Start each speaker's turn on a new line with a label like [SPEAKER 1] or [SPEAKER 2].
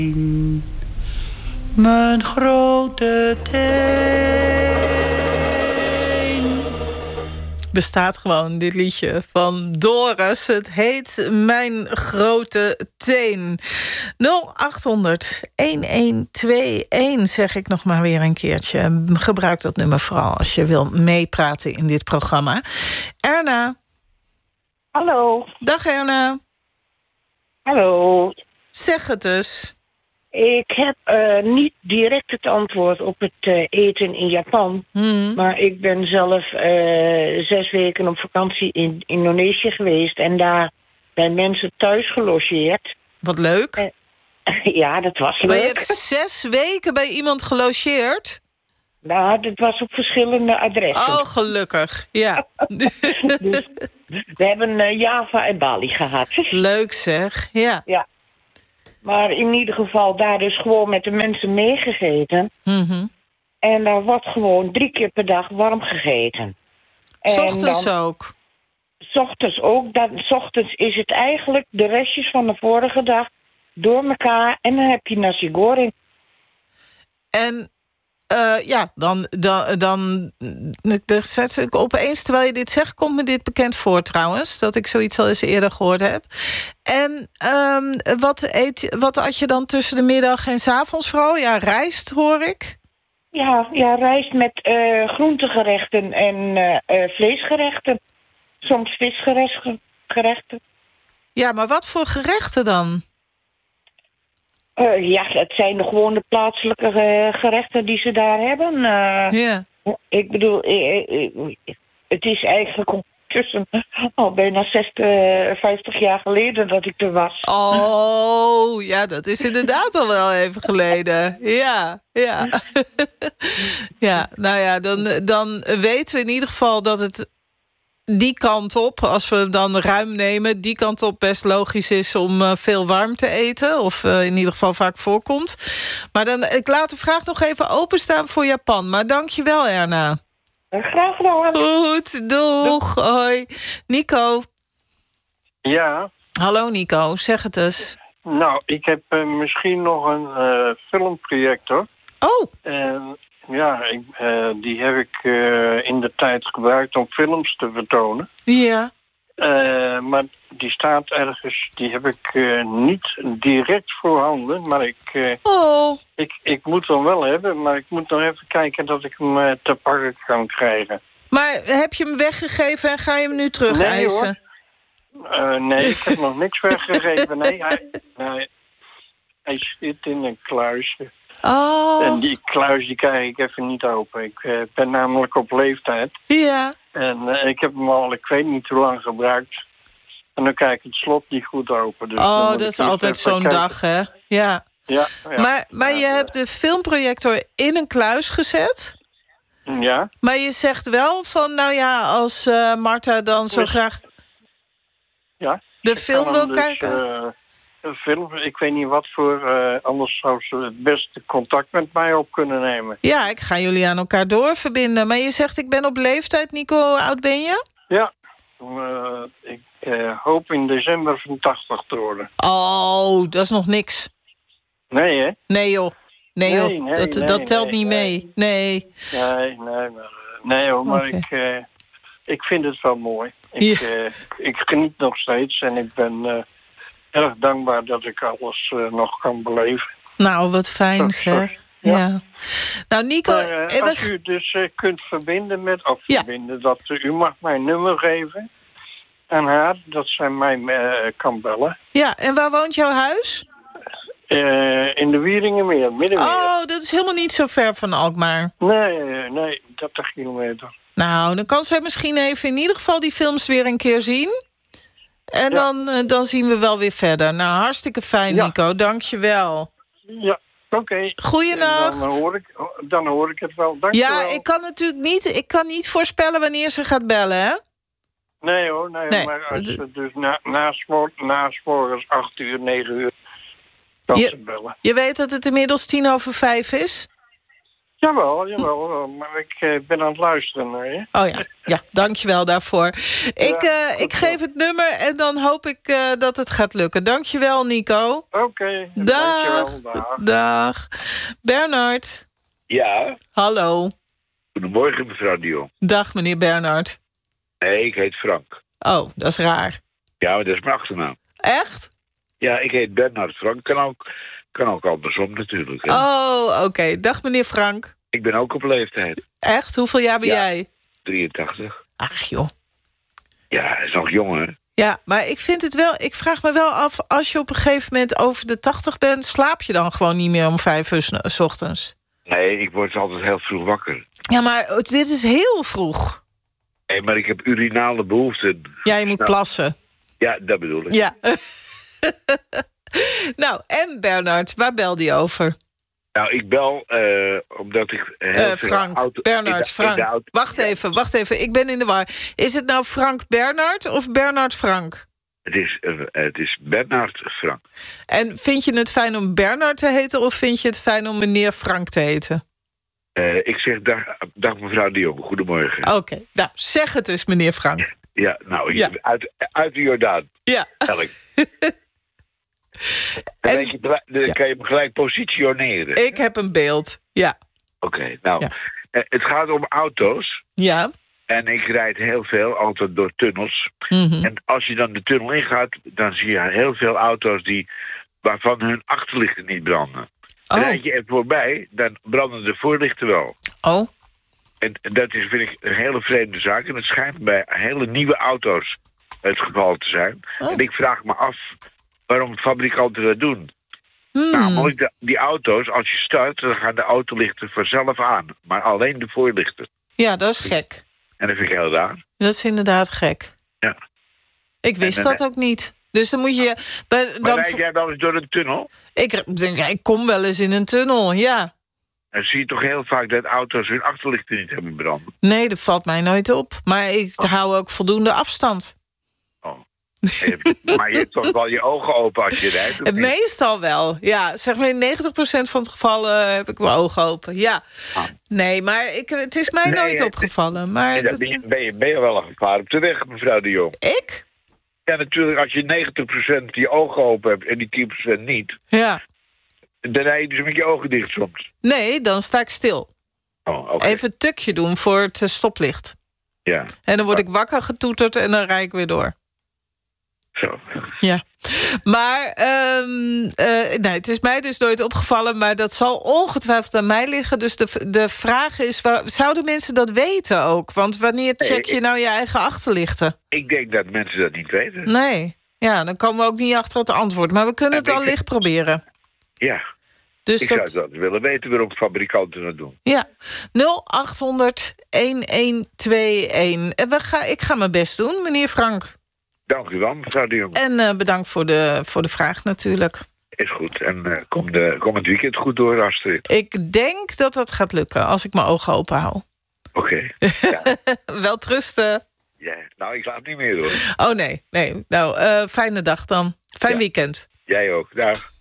[SPEAKER 1] Mijn grote teen.
[SPEAKER 2] Bestaat gewoon, dit liedje van Doris. Het heet Mijn Grote Teen. 0800-1121 zeg ik nog maar weer een keertje. Gebruik dat nummer vooral als je wil meepraten in dit programma. Erna.
[SPEAKER 3] Hallo.
[SPEAKER 2] Dag Erna.
[SPEAKER 3] Hallo.
[SPEAKER 2] Zeg het eens.
[SPEAKER 3] Ik heb niet direct het antwoord op het eten in Japan. Maar ik ben zelf 6 weken op vakantie in Indonesië geweest. En daar bij mensen thuis gelogeerd.
[SPEAKER 2] Wat leuk.
[SPEAKER 3] Ja, dat was leuk.
[SPEAKER 2] Maar je hebt 6 weken bij iemand gelogeerd?
[SPEAKER 3] Nou, dat was op verschillende adressen.
[SPEAKER 2] Oh, gelukkig. Ja.
[SPEAKER 3] Dus we hebben Java en Bali gehad.
[SPEAKER 2] Leuk zeg. Ja.
[SPEAKER 3] Ja. Maar in ieder geval daar dus gewoon met de mensen meegegeten. En daar wordt gewoon 3 keer per dag warm gegeten.
[SPEAKER 2] 's ochtends ook?
[SPEAKER 3] 's ochtends ook. 's ochtends is het eigenlijk de restjes van de vorige dag door elkaar. En dan heb je nasi goreng.
[SPEAKER 2] En dan zet ik opeens, terwijl je dit zegt, komt me dit bekend voor trouwens. Dat ik zoiets al eens eerder gehoord heb. En wat at je dan tussen de middag en 's avonds vooral? Ja, rijst hoor ik.
[SPEAKER 3] Ja, rijst met groentegerechten en vleesgerechten. Soms visgerechten.
[SPEAKER 2] Ja, maar wat voor gerechten dan?
[SPEAKER 3] Ja, het zijn de gewone plaatselijke gerechten die ze daar hebben.
[SPEAKER 2] Ja.
[SPEAKER 3] Ik bedoel, het is eigenlijk ondertussen al bijna 50 jaar geleden dat ik er was.
[SPEAKER 2] Oh, ja, dat is inderdaad al wel even geleden. Ja. Ja, nou ja, dan weten we in ieder geval dat het die kant op, als we hem dan ruim nemen, die kant op best logisch is om veel warm te eten. Of in ieder geval vaak voorkomt. Maar ik laat de vraag nog even openstaan voor Japan. Maar dank je wel, Erna.
[SPEAKER 3] Graag gedaan.
[SPEAKER 2] Goed, doeg. Hoi. Nico.
[SPEAKER 4] Ja.
[SPEAKER 2] Hallo Nico, zeg het eens.
[SPEAKER 4] Nou, ik heb misschien nog een filmprojector.
[SPEAKER 2] Oh.
[SPEAKER 4] Ja, die heb ik in de tijd gebruikt om films te vertonen.
[SPEAKER 2] Ja.
[SPEAKER 4] Maar die staat ergens, die heb ik niet direct voorhanden. Maar ik moet hem wel hebben, maar ik moet nog even kijken dat ik hem te pakken kan krijgen.
[SPEAKER 2] Maar heb je hem weggegeven en ga je hem nu terug eisen?
[SPEAKER 4] Nee, ik heb nog niks weggegeven. Nee, hij zit in een kluisje.
[SPEAKER 2] Oh.
[SPEAKER 4] En die kluis die krijg ik even niet open. Ik ben namelijk op leeftijd.
[SPEAKER 2] Ja.
[SPEAKER 4] En ik heb hem al, ik weet niet hoe lang gebruikt. En dan krijg ik het slot niet goed open. Dus
[SPEAKER 2] dat is altijd zo'n dag, hè? Ja.
[SPEAKER 4] Ja.
[SPEAKER 2] Maar je hebt de filmprojector in een kluis gezet?
[SPEAKER 4] Ja.
[SPEAKER 2] Maar je zegt wel van, nou ja, als Marta dan zo graag de film wil kijken...
[SPEAKER 4] Een film, ik weet niet wat voor, anders zou ze het beste contact met mij op kunnen nemen.
[SPEAKER 2] Ja, ik ga jullie aan elkaar doorverbinden. Maar je zegt, ik ben op leeftijd, Nico, hoe oud ben je?
[SPEAKER 4] Ja, ik hoop in december van 80 te worden.
[SPEAKER 2] Oh, dat is nog niks.
[SPEAKER 4] Nee, hè?
[SPEAKER 2] Nee, joh. Nee, dat telt niet mee. Nee.
[SPEAKER 4] Nee, hoor, maar ik vind het wel mooi. Ik geniet nog steeds en ik ben... erg dankbaar dat ik alles nog kan beleven.
[SPEAKER 2] Nou, wat fijn zeg. Ja. Nou, Nico...
[SPEAKER 4] als u dus kunt verbinden met... Of verbinden, dat u mag mijn nummer geven aan haar. Dat zij mij kan bellen.
[SPEAKER 2] Ja, en waar woont jouw huis?
[SPEAKER 4] In de Wieringenmeer, Middenmeer.
[SPEAKER 2] Oh, dat is helemaal niet zo ver van Alkmaar.
[SPEAKER 4] Nee, 30 kilometer.
[SPEAKER 2] Nou, dan kan zij misschien even in ieder geval die films weer een keer zien... En dan zien we wel weer verder. Nou, hartstikke fijn, Nico. Dank je wel.
[SPEAKER 4] Ja, oké.
[SPEAKER 2] Goeienacht.
[SPEAKER 4] Dan hoor ik het wel. Dank je wel.
[SPEAKER 2] Ik kan natuurlijk niet voorspellen wanneer ze gaat bellen, hè?
[SPEAKER 4] Nee hoor, maar als ze dus na 's morgens 8 uur, 9 uur kan ze bellen.
[SPEAKER 2] Je weet dat het inmiddels 5:10 is?
[SPEAKER 4] Jawel. Maar ik ben aan het luisteren naar je.
[SPEAKER 2] Oh ja, dankjewel daarvoor. Ik geef het nummer en dan hoop ik dat het gaat lukken. Dankjewel, Nico.
[SPEAKER 4] Oké,
[SPEAKER 2] dankjewel. Dag. Bernard.
[SPEAKER 5] Ja?
[SPEAKER 2] Hallo.
[SPEAKER 5] Goedemorgen, mevrouw Dion.
[SPEAKER 2] Dag, meneer Bernard.
[SPEAKER 5] Nee, ik heet Frank.
[SPEAKER 2] Oh, dat is raar.
[SPEAKER 5] Ja, maar dat is mijn achternaam.
[SPEAKER 2] Echt?
[SPEAKER 5] Ja, ik heet Bernard Frank. Kan ook andersom natuurlijk. Hè?
[SPEAKER 2] Oh, oké. Dag, meneer Frank.
[SPEAKER 5] Ik ben ook op leeftijd.
[SPEAKER 2] Echt? Hoeveel jaar ben jij?
[SPEAKER 5] 83.
[SPEAKER 2] Ach, joh.
[SPEAKER 5] Ja, hij is nog jong, hè?
[SPEAKER 2] Ja, maar ik vind het wel... Ik vraag me wel af, als je op een gegeven moment over de 80 bent... slaap je dan gewoon niet meer om 5 uur 's ochtends?
[SPEAKER 5] Nee, ik word altijd heel vroeg wakker.
[SPEAKER 2] Ja, maar dit is heel vroeg.
[SPEAKER 5] Nee, maar ik heb urinale behoeften.
[SPEAKER 2] Ja, je moet plassen.
[SPEAKER 5] Ja, dat bedoel ik.
[SPEAKER 2] Ja. Nou, en Bernard, waar belde je over?
[SPEAKER 5] Nou, ik bel omdat ik heel veel
[SPEAKER 2] Frank,
[SPEAKER 5] auto...
[SPEAKER 2] Bernard, Frank. Wacht even, ik ben in de war. Is het nou Frank Bernard of Bernard Frank?
[SPEAKER 5] Het is Bernard Frank.
[SPEAKER 2] En vind je het fijn om Bernard te heten... of vind je het fijn om meneer Frank te heten?
[SPEAKER 5] Ik zeg dag mevrouw de Jong, goedemorgen.
[SPEAKER 2] Oké, nou, zeg het eens, meneer Frank.
[SPEAKER 5] Ja, nou, uit de Jordaan.
[SPEAKER 2] Ja.
[SPEAKER 5] Dan kan je hem gelijk positioneren.
[SPEAKER 2] Ik heb een beeld, ja.
[SPEAKER 5] Oké, nou, het gaat om auto's.
[SPEAKER 2] Ja.
[SPEAKER 5] En ik rijd heel veel, altijd door tunnels.
[SPEAKER 2] Mm-hmm.
[SPEAKER 5] En als je dan de tunnel ingaat, dan zie je heel veel auto's waarvan hun achterlichten niet branden. Rijd je er voorbij, dan branden de voorlichten wel.
[SPEAKER 2] Oh.
[SPEAKER 5] En dat is, vind ik, een hele vreemde zaak. En het schijnt bij hele nieuwe auto's het geval te zijn. En ik vraag me af waarom fabrikanten dat doen. Namelijk, die auto's, als je start, dan gaan de autolichten vanzelf aan. Maar alleen de voorlichten.
[SPEAKER 2] Ja, dat is gek.
[SPEAKER 5] En dat vind ik heel raar.
[SPEAKER 2] Dat is inderdaad gek.
[SPEAKER 5] Ja.
[SPEAKER 2] Ik wist dat ook niet. Dus dan moet je...
[SPEAKER 5] Maar rijd jij wel eens door een tunnel?
[SPEAKER 2] Ik kom wel eens in een tunnel, ja.
[SPEAKER 5] Dan zie je toch heel vaak dat auto's hun achterlichten niet hebben branden.
[SPEAKER 2] Nee, dat valt mij nooit op. Maar ik hou ook voldoende afstand.
[SPEAKER 5] Oh. Maar je hebt toch wel je ogen open als je rijdt?
[SPEAKER 2] Meestal wel, ja. Zeg maar in 90% van het geval heb ik mijn ogen open, ja. Nee, maar het is mij nooit opgevallen. Maar
[SPEAKER 5] ben je wel een gevaar op de weg, mevrouw de Jong?
[SPEAKER 2] Ik?
[SPEAKER 5] Ja, natuurlijk, als je 90% je ogen open hebt en die 10% niet...
[SPEAKER 2] Ja.
[SPEAKER 5] Dan rij je dus met je ogen dicht soms.
[SPEAKER 2] Nee, dan sta ik stil.
[SPEAKER 5] Oh, okay.
[SPEAKER 2] Even een tukje doen voor het stoplicht.
[SPEAKER 5] Ja.
[SPEAKER 2] En dan word ik wakker getoeterd en dan rijd ik weer door.
[SPEAKER 5] Zo.
[SPEAKER 2] Ja. Maar nee, het is mij dus nooit opgevallen... maar dat zal ongetwijfeld aan mij liggen. Dus de vraag is, zouden mensen dat weten ook? Want wanneer check je nou je eigen achterlichten?
[SPEAKER 5] Ik denk dat mensen dat niet weten.
[SPEAKER 2] Nee. Ja, dan komen we ook niet achter het antwoord. Maar we kunnen het al licht proberen.
[SPEAKER 5] Ja.
[SPEAKER 2] Dus
[SPEAKER 5] ik zou dat willen weten waarom fabrikanten dat doen.
[SPEAKER 2] Ja. 0800-1121. Ik ga mijn best doen, meneer Frank.
[SPEAKER 5] Dank u wel, mevrouw de Jong.
[SPEAKER 2] En bedankt voor de vraag natuurlijk.
[SPEAKER 5] Is goed. En kom het weekend goed door, Astrid.
[SPEAKER 2] Ik denk dat dat gaat lukken als ik mijn ogen open hou.
[SPEAKER 5] Oké. Ja.
[SPEAKER 2] Wel trusten.
[SPEAKER 5] Ja, nou, ik slaap niet meer hoor.
[SPEAKER 2] Oh nee. Nou, fijne dag dan. Fijn weekend.
[SPEAKER 5] Jij ook. Dag.